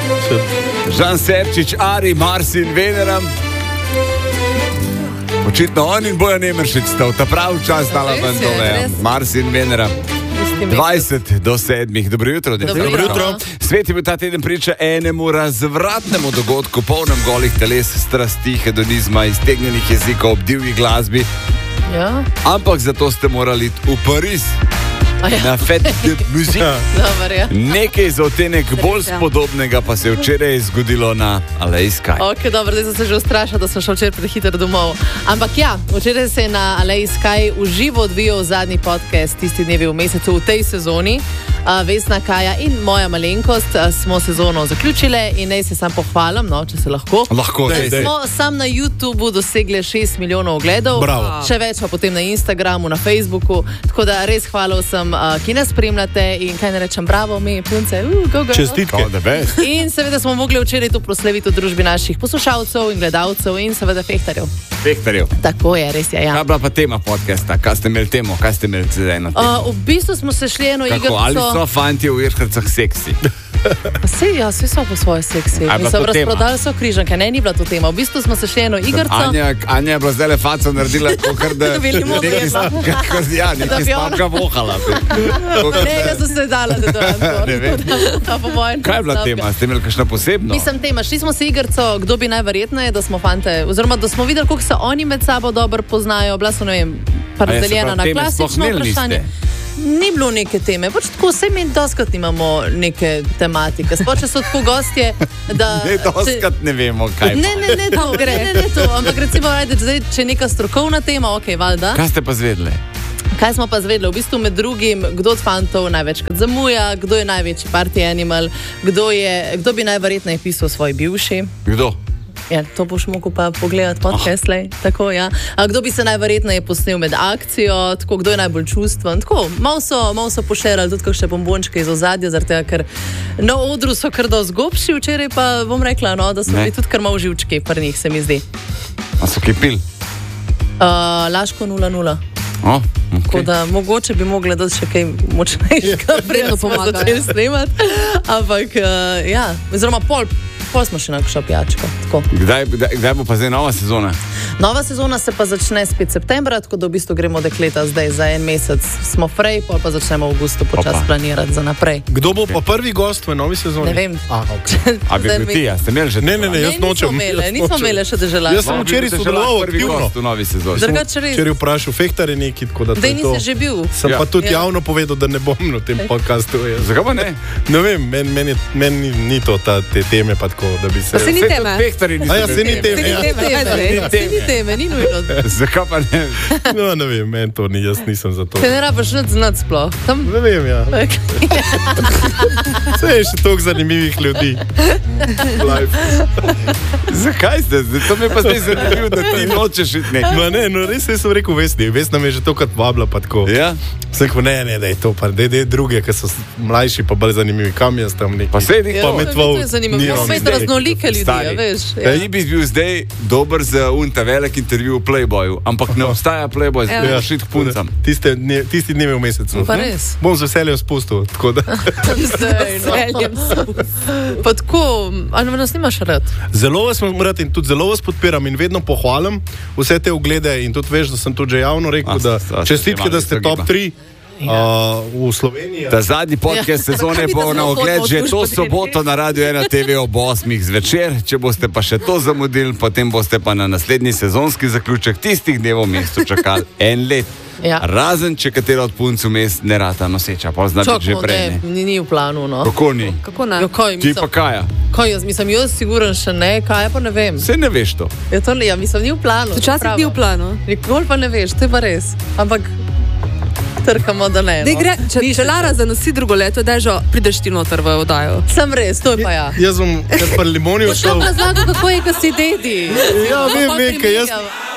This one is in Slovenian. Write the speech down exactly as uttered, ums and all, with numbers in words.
Žan Serčič, Ari, Marsin, Venera. Očitno on in Bojan Emeršič sta v ta pravi čas dala ven tole. Marsin, Venera. dvajset do sedmih. Dobro jutro. Dobro jutro. Svet je bil ta teden priča enemu razvratnemu dogodku, polnem golih teles, strasti, hedonizma, iztegnjenih jezikov ob divji glasbi. Ja. Ampak zato ste morali iti v Pariz. Ja. Na Fête de Musique. Dobar, ja. Nekaj za otenek bolj spodobnega pa se je včeraj zgodilo na Aleji Sky. Ok, dobro, zdaj sem se že ustrašila, da sem šel včeraj prehitro domov. Ampak ja, včeraj se je na Aleji Sky v živo odvijal zadnji podcast tisti dnevi v mesecu v tej sezoni. Uh, Vesna, Kaja in moja malenkost uh, smo sezono zaključile in naj se sam pohvalim, no, če se lahko. Lahko, dej, dej. Smo sam na YouTubeu dosegli šest milijonov ogledov. Bravo. Še več pa potem na Instagramu, na Facebooku. Tako da res hvala vsem, uh, ki nas spremljate in kaj ne rečem, bravo, mi punce, uh, go, go. Čestitke. In seveda smo mogli včeraj to proslaviti v družbi naših poslušalcev in gledalcev in seveda fehtarjev. Fehtarjev. Tako je, res je, ja. Kaj je bila pa tema podcasta? Kaj ste imeli temo? Kaj ste imeli zdaj na temo? Uh, v bistvu smo se šli eno igrico. Ali so fanti v Irkrcah seksi? Vse, ja, vse so po svoje seksi. Mi so razprodali so križanke, ne, ni bila to tema. V bistvu smo se šli eno igrico. Anja, Anja je bila zdaj le faco naredila, kakor da... Ja, nekaj spanka vohala. Ne, jaz sem se dala, da to je. Kaj je bila tema? Ste imeli kakšno posebno? Nisem tema, šli smo se igrico, kdo bi najverjetneje, da smo fante, oziroma da smo videli, koliko se oni med sabo dobro poznajo. Bila so, ne vem, pa razdeljena na klasično vprašanje. Ni bilo neke teme, pač tako vse mi doskrat imamo neke tematike. Sploh če so tako gostje, da... Ne, doskrat ne vemo, kaj Ne, ne, ne, to gre, ne, ne to, ampak recimo, ajde, zdaj, če je neka strokovna tema, ok, valjda. Kaj ste pa zvedli? Kaj smo pa zvedli? V bistvu med drugim, kdo od fantov največkrat zamuja, kdo je največji party animal, kdo, je, kdo bi najverjetneje pisal svoj bivši. Kdo? Ja, to boš mogel pa pogledati podcast, oh. Tako, ja. A kdo bi se najverjetneje posnel med akcijo, tako, kdo je najbolj čustven. Tako, malo so, malo so pošerali tudi kakšne bombončke iz ozadja, zaradi tega, ker na odru so kar dosti gobši, včeraj pa bom rekla, no, da so bili tudi kar malo živčki pri njih, se mi zdi. A so kaj pil? Uh, Laško nula nula. Oh, okay. Tako da mogoče bi mogli dati še kaj močnejšega, predno bomo začeli snemati. Ampak, uh, ja, oziroma pol. Pol smo še na kakšno pijačko. Kdaj, kdaj, kdaj bo pa zdaj nova sezona? Nova sezona se pa začne spet septembra, tako da v bistvu gremo dekleta zdaj za en mesec. Smo frej, pol pa začnemo v avgustu počas planirati za naprej. Kdo bo pa prvi gost v novi sezoni? Ne vem. A, okay. A bi bil ti, a ste imeli že? Ne, ne, ne, jaz nočem. Ne, nismo imeli še deželati. Jaz sem včeraj sodeloval aktivno v novi sezoni. Drugače res. Včeraj vprašal fehtare neki, tako da to je to. Dej nisi že bil. Sem ja. pa tudi ja. javno povedal, da ne bom na tem podcastu. Zakaj pa ne? Ne vem, meni men men ni to ta, te teme pa tako, da bi se... Pa se ni teme. A ja, se ni teme. Se ni teme, ni nujno. Zakaj pa ne? No, ne vem, meni to ni, jaz nisem za to. Te ne rabaš nič znati sploh. Tam... Ne vem, ja. Vse je še toliko zanimivih ljudi. Zakaj ste? To mi je pa zdaj zanimivo, da ti nočeš iti nekaj. Ma ne, no res sem rekel Vesni. Vesna me je že tokrat vabila pa tako. Ja? Sem rekel, ne, ne, da je to pa, da je druge, ki so mlajši pa bolj zanimivi. Kam jaz tam neki? Pa sedi, pa me tvov. To je zanimivo. Spet raznolike ljudi, ja, veš. Ja. Ti bi bil zdaj dober za unta velik intervju v Playboyu, ampak ne obstaja Playboy, zdaj ja. šit k puncam. Tiste dne, tisti dnevi v mesecu. Pa res. Bom z veseljem spustil, tako da. Zdaj, no. Pa tako, ali nas nimaš rad? Zelo vas imam rad in tudi zelo vas podpiram in vedno pohvalim vse te oglede in tudi veš, da sem tudi že javno rekel, a, da a, čestitke, da ste top tri. Uh, v Sloveniji. Ta zadnji podcast ja. sezone bo na ogled že to soboto na Radio ena te ve ob osmih zvečer. Če boste pa še to zamudili, potem boste pa na naslednji sezonski zaključek tistih dnev v mestu čakali en let. Ja. Razen, če katera od punc v mest ne rata noseča, pa zna biti že prej. Ne, ni, ni v planu, no. Kako ni? Kako ne? Jo, kaj, Ti pa Kaja? Kaj, jaz mislim, jaz siguren še ne, Kaja pa ne vem. Vse ne veš to. Ja, to ne, ja, mislim, ni v planu. Včasih ni v planu. Nikoli pa ne veš, to je pa res. Ampak trkamo, da ne. No. Gre, če če Lara zanosi drugo leto, da že prideš ti noter v oddajo. Sem res, to je pa ja. Jaz bom pri Limoni odšel. Pošel razlago, kako je, ko si dedi. Ja, vem, vem, kaj jaz...